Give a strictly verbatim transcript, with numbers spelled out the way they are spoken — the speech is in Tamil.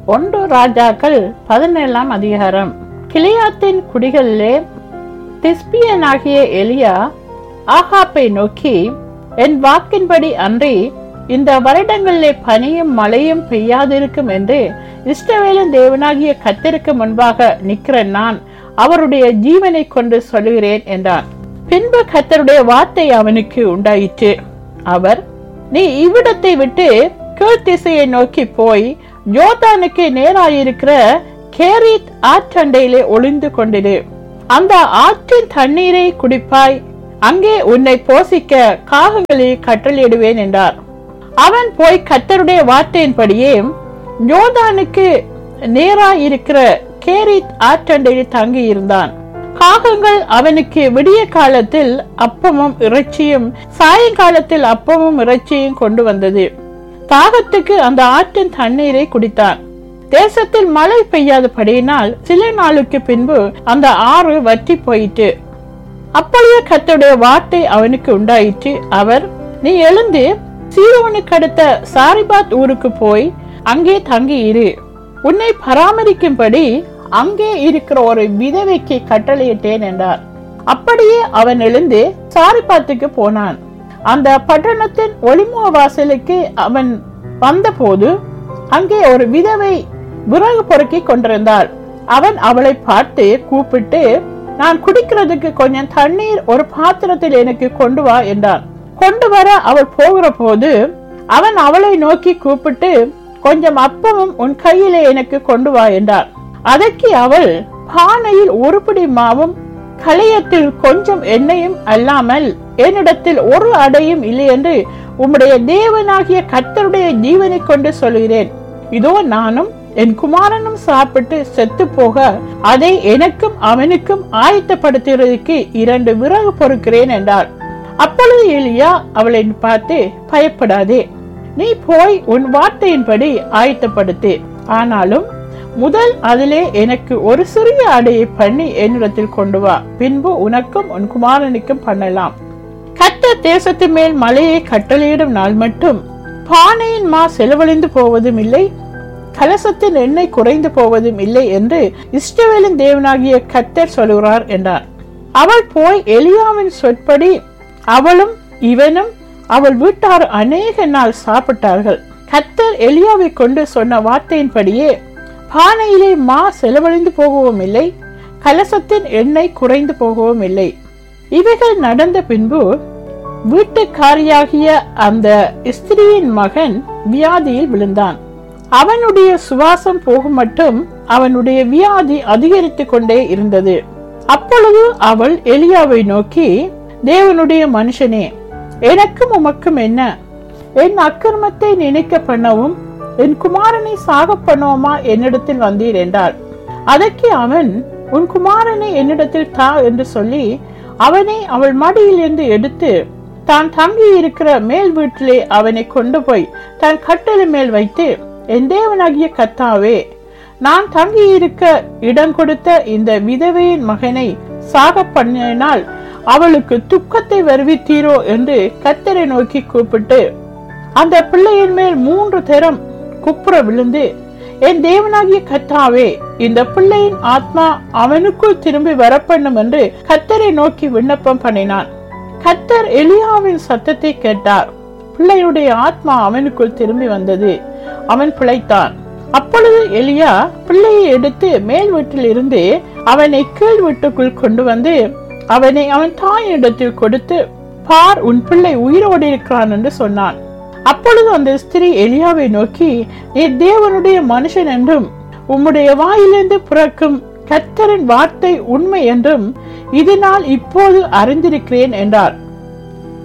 ஒன்று ராஜாக்கள் பதினேழாம் அதிகாரம். கிலியாத்தின் குடிகளிலே திஸ்பியனாகிய எலியா ஆகாப்பை நோக்கி, என் வாக்கின்படி அன்றி இந்த வருடங்களிலே பனியும் மழையும் பெய்யாதிருக்கும் என்று இஸ்ரவேலின் தேவனாகிய கர்த்தருக்கு முன்பாக நிற்கிற நான் அவருடைய ஜீவனை கொண்டு சொல்லுகிறேன் என்றான். பின்பு கர்த்தருடைய வார்த்தை அவனுக்கு உண்டாயிற்று. அவர், நீ இவ்விடத்தை விட்டு கீழ் திசையை நோக்கி போய் யோர்தானுக்கு நேராயிருக்கிற கேரித் ஆற்றண்டையிலே ஒளிந்து கொண்டிரு. அந்த ஆற்றின் தண்ணீரை குடிப்பாய். அங்கே உன்னை போசிக்க காகங்களை கட்டளையிடுவேன் என்றார். அவன் போய் கர்த்தருடைய வார்த்தையின்படியே யோர்தானுக்கு நேராயிருக்கிற கேரித் ஆற்றண்டையில் தங்கி இருந்தான். காகங்கள் அவனுக்கு விடிய காலத்தில் அப்பமும் இறைச்சியும் சாயங்காலத்தில் அப்பமும் இறைச்சியும் கொண்டு வந்தது. தாகத்துக்கு அந்த ஆற்றின் தண்ணீரை குடித்தான். தேசத்தில் மழை பெய்யாதபடியினால் சில நாளுக்கு பின்பு அந்த ஆறு வற்றி போயிற்று. அப்பொழுது கர்த்தருடைய வார்த்தை அவனுக்கு உண்டாயிற்று. அவர், நீ எழுந்து சீரோனுக்கு அடுத்த சாரிபாத் ஊருக்கு போய் அங்கே தங்கி இரு. உன்னை பராமரிக்கும்படி அங்கே இருக்கிற ஒரு விதவைக்கு கட்டளையிட்டேன் என்றார். அப்படியே அவன் எழுந்து சாரிபாத்துக்கு போனான். அந்த பட்டணத்தின் ஒளிமுக வாசலுக்கு அவன் வந்த போது அங்கே ஒரு விதவை விறகு பொறுக்கி கொண்டிருந்தாள். அவன் அவளை பார்த்து கூப்பிட்டு, நான் குடிக்கிறதுக்கு கொஞ்சம் தண்ணீர் ஒரு பாத்திரத்தில் எனக்கு கொண்டு வா என்றான். கொண்டு வர அவள் போகிற போது அவன் அவளை நோக்கி கூப்பிட்டு, கொஞ்சம் அப்பமும் உன் கையிலே எனக்கு கொண்டு வா என்றார். அதற்கு அவள், பானையில் ஒரு பிடி மாவும் களையத்தில் கொஞ்சம் எண்ணெயும் அல்லாமல் என்னிடத்தில் ஒரு அடையும் இல்லை என்று உம்முடைய தேவனாகிய கர்த்தருடைய ஜீவனை கொண்டு சொல்கிறேன். இதோ நானும் என் குமாரனும் சாப்பிட்டு செத்து போக அதை எனக்கும் அவனுக்கும் ஆயத்தப்படுத்துவதற்கு இரண்டு விறகு பொறுக்கிறேன் என்றார். அப்பொழுது எலியா அவளை பார்த்து, பயப்படாதே, நீ போய் உன் வார்த்தையின்படி ஆயத்தப்படுத்து. ஆனாலும் முதல் அதிலே எனக்கு ஒரு சிறிய அடையை பண்ணி என்னிடத்தில் கொண்டு வா. பின்பு உனக்கும் உன் குமாரனுக்கும் பண்ணலாம். கர்த்தர் தேசத்து மேல் மழையை கட்டளையிடும் நாள் மட்டும் பானையின் மா செலவழிந்து போவதும் இல்லை, கலசத்தின் எண்ணெய் குறைந்து போவதும் இல்லை என்று இஸ்ரவேலின் தேவனாகிய கர்த்தர் சொல்கிறார் என்றார். அவள் போய் எலியாவின் சொற்படி அவளும் இவனும் அவள் வீட்டார் அநேக நாள் சாப்பிட்டார்கள். கர்த்தர் எலியாவை கொண்டு சொன்ன வார்த்தையின்படியே பானையிலே மா செலவழிந்து போகவும் இல்லை, கலசத்தின் எண்ணெய் குறைந்து போகவும் இல்லை. இவைகள் நடந்த பின்பு வீட்டுக்காரியாகிய அந்த ஸ்திரீயின் மகன் வியாதியில் விழுந்தான். அவனுடைய சுவாசம் போகும் மட்டும் அவனுடைய வியாதி அதிகரித்து கொண்டே இருந்தது. அப்பொழுது அவள் எலியாவை நோக்கி, தேவனுடைய மனுஷனே, எனக்கும் உமக்கும் என்ன? என் அக்கிரமத்தை நினைக்க பண்ணவும் என் குமாரனை சாக பண்ணுவோமா என்னிடத்தில் வந்தீர் என்றாள். அதற்கு அவன், உன் குமாரனை என்னிடத்தில் தா என்று சொல்லி அவனை அவள் மடியிலிருந்து எடுத்து தான் தங்கி இருக்கிற மேல் வீட்டிலே அவனை கொண்டு போய் தன் கட்டளை மேல் வைத்து, என் தேவனாகிய கர்த்தாவே, நான் தங்கி இருக்க இடம் கொடுத்த இந்த விதவையின் மகனை சாக பண்ணினால் அவளுக்கு துக்கத்தை வருவித்தீரோ என்று கர்த்தரை நோக்கி கூப்பிட்டு அந்த பிள்ளையின் மேல் மூன்று தரம் குப்புற விழுந்து, என் தேவனாகிய கர்த்தாவே, இந்த பிள்ளையின் ஆத்மா அவனுக்குள் திரும்பி வரப்பண்ணும் என்று கர்த்தரை நோக்கி விண்ணப்பம் பண்ணினான். கர்த்தர் எலியாவின் சத்தத்தை கேட்டார். பிள்ளையுடைய ஆத்மா அவனுக்குள் திரும்பி வந்தது. அவன் பிழைத்தான். அப்பொழுது எலியா பிள்ளையை எடுத்து மேல் வீட்டில் இருந்து அவனை கீழ் வீட்டுக்குள் கொண்டு வந்து அவனை அவன் தாயினிடத்தில் கொடுத்து, பார், உன் பிள்ளை உயிரோடு இருக்கிறான் என்று சொன்னான். அப்பொழுது அந்த ஸ்திரீ எலியாவை நோக்கி, நீ தேவனுடைய மனுஷன் என்றும் உம்முடைய வாயிலிருந்து பிறக்கும் கர்த்தரின் வார்த்தை உண்மை என்றும் இதனால் இப்போது அறிந்திருக்கிறேன் என்றார்.